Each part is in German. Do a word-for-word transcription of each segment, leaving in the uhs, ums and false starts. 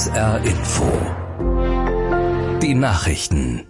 S R Info. Die Nachrichten.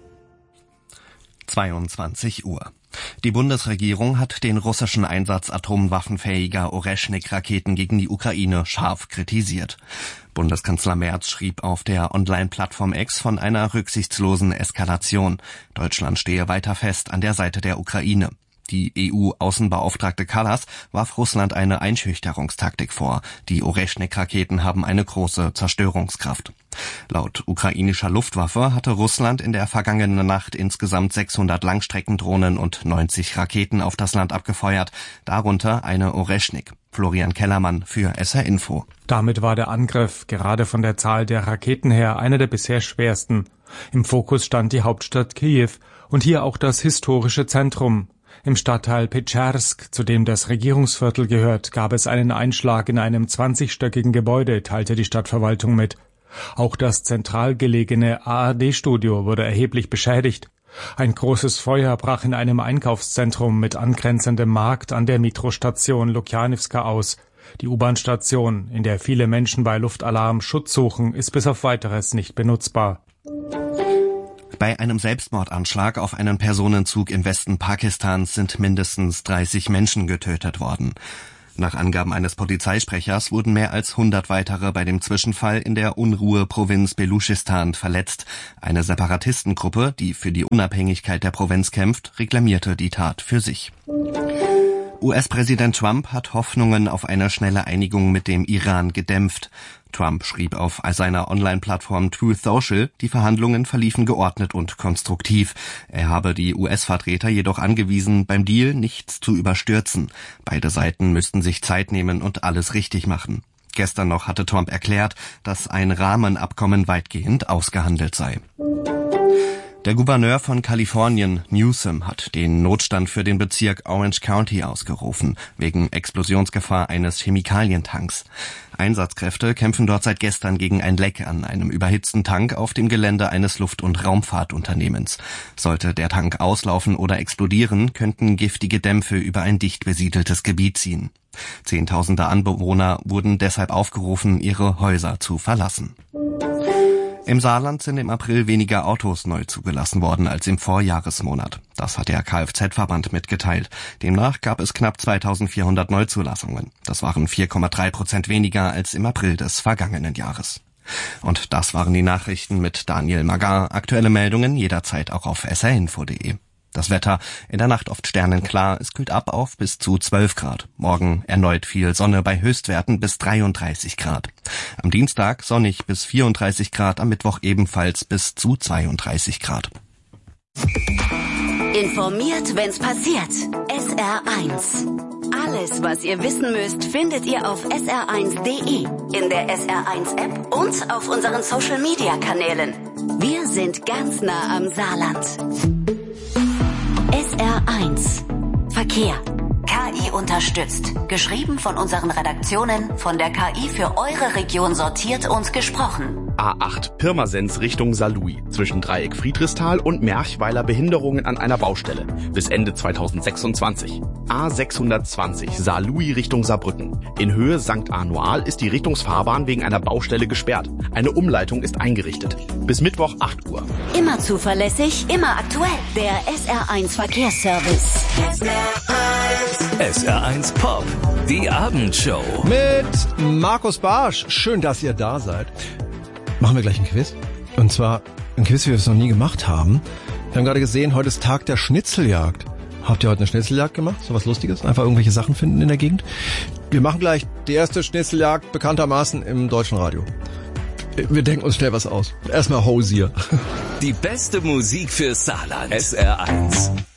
zweiundzwanzig Uhr. Die Bundesregierung hat den russischen Einsatz atomwaffenfähiger Oreschnik-Raketen gegen die Ukraine scharf kritisiert. Bundeskanzler Merz schrieb auf der Online-Plattform X von einer rücksichtslosen Eskalation. Deutschland stehe weiter fest an der Seite der Ukraine. Die E U-Außenbeauftragte Kallas warf Russland eine Einschüchterungstaktik vor. Die Oreschnik-Raketen haben eine große Zerstörungskraft. Laut ukrainischer Luftwaffe hatte Russland in der vergangenen Nacht insgesamt sechshundert Langstreckendrohnen und neunzig Raketen auf das Land abgefeuert, darunter eine Oreschnik. Florian Kellermann für S R Info. Damit war der Angriff, gerade von der Zahl der Raketen her, einer der bisher schwersten. Im Fokus stand die Hauptstadt Kiew und hier auch das historische Zentrum. Im Stadtteil Petschersk, zu dem das Regierungsviertel gehört, gab es einen Einschlag in einem zwanzigstöckigen Gebäude, teilte die Stadtverwaltung mit. Auch das zentral gelegene A R D-Studio wurde erheblich beschädigt. Ein großes Feuer brach in einem Einkaufszentrum mit angrenzendem Markt an der Metrostation Lukjanivska aus. Die U-Bahn-Station, in der viele Menschen bei Luftalarm Schutz suchen, ist bis auf Weiteres nicht benutzbar. Bei einem Selbstmordanschlag auf einen Personenzug im Westen Pakistans sind mindestens dreißig Menschen getötet worden. Nach Angaben eines Polizeisprechers wurden mehr als hundert weitere bei dem Zwischenfall in der Unruhe-Provinz Beluschistan verletzt. Eine Separatistengruppe, die für die Unabhängigkeit der Provinz kämpft, reklamierte die Tat für sich. U S-Präsident Trump hat Hoffnungen auf eine schnelle Einigung mit dem Iran gedämpft. Trump schrieb auf seiner Online-Plattform Truth Social, die Verhandlungen verliefen geordnet und konstruktiv. Er habe die U S-Vertreter jedoch angewiesen, beim Deal nichts zu überstürzen. Beide Seiten müssten sich Zeit nehmen und alles richtig machen. Gestern noch hatte Trump erklärt, dass ein Rahmenabkommen weitgehend ausgehandelt sei. Der Gouverneur von Kalifornien, Newsom, hat den Notstand für den Bezirk Orange County ausgerufen, wegen Explosionsgefahr eines Chemikalientanks. Einsatzkräfte kämpfen dort seit gestern gegen ein Leck an einem überhitzten Tank auf dem Gelände eines Luft- und Raumfahrtunternehmens. Sollte der Tank auslaufen oder explodieren, könnten giftige Dämpfe über ein dicht besiedeltes Gebiet ziehen. Zehntausende Anwohner wurden deshalb aufgerufen, ihre Häuser zu verlassen. Im Saarland sind im April weniger Autos neu zugelassen worden als im Vorjahresmonat. Das hat der Kfz-Verband mitgeteilt. Demnach gab es knapp zweitausendvierhundert Neuzulassungen. Das waren vier Komma drei Prozent weniger als im April des vergangenen Jahres. Und das waren die Nachrichten mit Daniel Magar. Aktuelle Meldungen jederzeit auch auf s r info punkt d e. Das Wetter, in der Nacht oft sternenklar, es kühlt ab auf bis zu zwölf Grad. Morgen erneut viel Sonne bei Höchstwerten bis dreiunddreißig Grad. Am Dienstag sonnig bis vierunddreißig Grad, am Mittwoch ebenfalls bis zu zweiunddreißig Grad. Informiert, wenn's passiert. S R eins. Alles, was ihr wissen müsst, findet ihr auf s r eins punkt d e, in der S R eins App und auf unseren Social-Media-Kanälen. Wir sind ganz nah am Saarland. S R eins. Verkehr. K I unterstützt. Geschrieben von unseren Redaktionen, von der K I für eure Region sortiert und gesprochen. A acht Pirmasens Richtung Saarlouis. Zwischen Dreieck Friedrichsthal und Merchweiler Behinderungen an einer Baustelle. Bis Ende zweitausendsechsundzwanzig. A sechshundertzwanzig Saarlouis Richtung Saarbrücken. In Höhe Sankt Anual ist die Richtungsfahrbahn wegen einer Baustelle gesperrt. Eine Umleitung ist eingerichtet. Bis Mittwoch acht Uhr. Immer zuverlässig, immer aktuell. Der S R eins Verkehrsservice. S R eins Pop, die Abendshow. Mit Markus Barsch. Schön, dass ihr da seid. Machen wir gleich ein Quiz. Und zwar ein Quiz, wie wir es noch nie gemacht haben. Wir haben gerade gesehen, heute ist Tag der Schnitzeljagd. Habt ihr heute eine Schnitzeljagd gemacht? So was Lustiges? Einfach irgendwelche Sachen finden in der Gegend? Wir machen gleich die erste Schnitzeljagd bekanntermaßen im deutschen Radio. Wir denken uns schnell was aus. Erstmal Hosier. Die beste Musik für Saarland. S R eins.